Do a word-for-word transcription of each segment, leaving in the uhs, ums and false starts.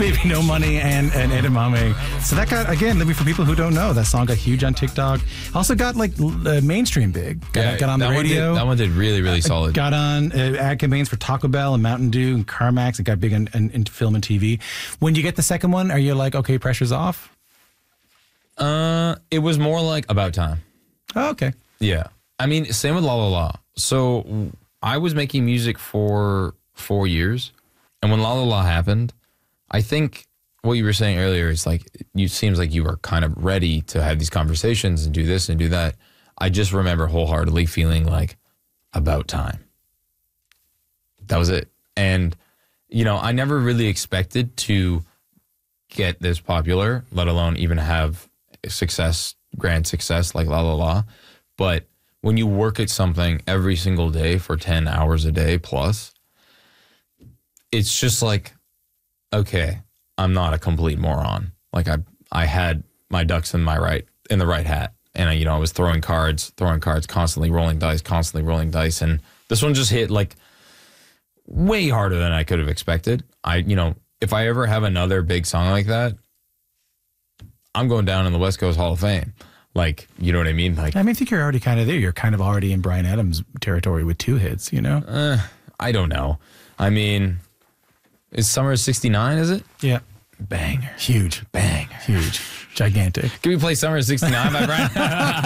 Baby No Money and, and Edamame. So that got, again, maybe for people who don't know, that song got huge on TikTok. Also got like uh, mainstream big. Got, yeah, got on the that radio. One did, that one did really, really solid. Uh, got on uh, ad campaigns for Taco Bell and Mountain Dew and CarMax. It got big in, in, into film and T V. When you get the second one, are you like, okay, pressure's off? Uh, it was more like about time. Oh, okay. Yeah. I mean, same with La La La. So I was making music for four years. And when La La La happened, I think what you were saying earlier is like, it seems like you were kind of ready to have these conversations and do this and do that. I just remember wholeheartedly feeling like about time. That was it. And, you know, I never really expected to get this popular, let alone even have success, grand success like La La La. But when you work at something every single day for ten hours a day plus, it's just like, okay, I'm not a complete moron. Like I I had my ducks in my right in the right hat. And I, you know, I was throwing cards, throwing cards, constantly rolling dice, constantly rolling dice. And this one just hit like way harder than I could have expected. I, you know, if I ever have another big song like that, I'm going down in the West Coast Hall of Fame. Like, you know what I mean? Like, I mean, I think you're already kind of there. You're kind of already in Bryan Adams territory with two hits, you know? Uh, I don't know. I mean, is Summer of sixty-nine, is it? Yeah. Banger. Huge. Bang. Huge. Gigantic. Can we play Summer of sixty-nine by Bryan?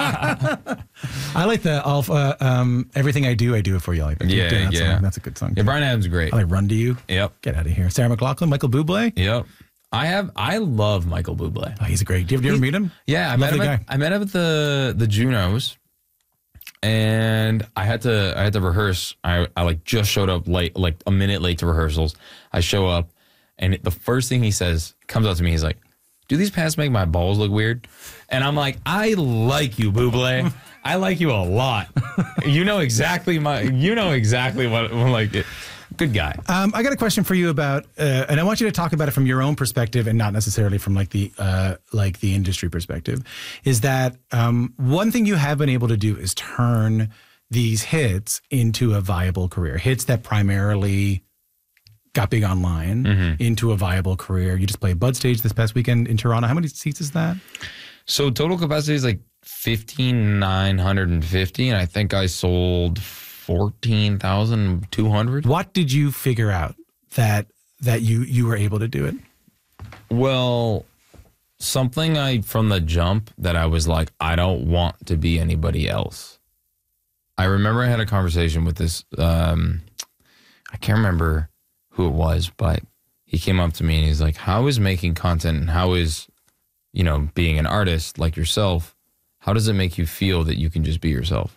I like the all, uh, um, Everything I Do, I Do It For You. I like that. Yeah, that yeah. Song. That's a good song. Yeah, Bryan Adams is great. I like Run to You. Yep. Get out of here. Sarah McLachlan, Michael Bublé. Yep. I have. I love Michael Bublé. Oh, he's a great. Did you ever, did you ever meet him? Yeah, I met Lovely him. At, guy. I met him at the the Junos, and I had to. I had to rehearse. I I like just showed up late, like a minute late to rehearsals. I show up, and it, the first thing he says comes up to me. He's like, "Do these pants make my balls look weird?" And I'm like, "I like you, Bublé. I like you a lot. You know exactly my. You know exactly what like it." Good guy. Um, I got a question for you about, uh, and I want you to talk about it from your own perspective and not necessarily from like the uh, like the industry perspective. Is that um, one thing you have been able to do is turn these hits into a viable career. Hits that primarily got big online mm-hmm. into a viable career. You just played Bud Stage this past weekend in Toronto. How many seats is that? So total capacity is like fifteen thousand nine hundred fifty, and I think I sold fourteen thousand two hundred. What did you figure out that that you you were able to do it? Well, something I from the jump that I was like, I don't want to be anybody else. I remember I had a conversation with this, um, I can't remember who it was, but he came up to me and he's like, how is making content and how is, you know, being an artist like yourself, how does it make you feel that you can just be yourself?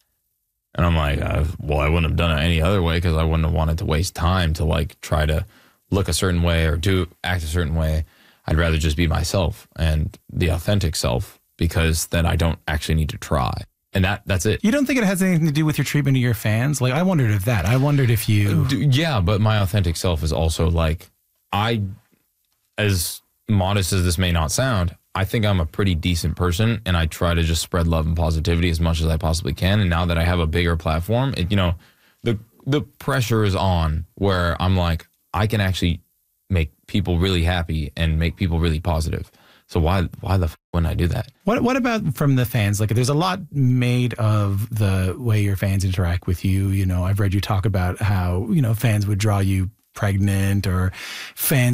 And I'm like, uh, well, I wouldn't have done it any other way because I wouldn't have wanted to waste time to like try to look a certain way or do act a certain way. I'd rather just be myself and the authentic self because then I don't actually need to try. And that that's it. You don't think it has anything to do with your treatment of your fans? Like, I wondered if that. I wondered if you... Yeah, but my authentic self is also like, I, as modest as this may not sound, I think I'm a pretty decent person, and I try to just spread love and positivity as much as I possibly can. And now that I have a bigger platform, it, you know, the the pressure is on where I'm like, I can actually make people really happy and make people really positive. So why why the f- wouldn't I do that? What what about from the fans? Like, there's a lot made of the way your fans interact with you. You know, I've read you talk about how, you know, fans would draw you pregnant or fans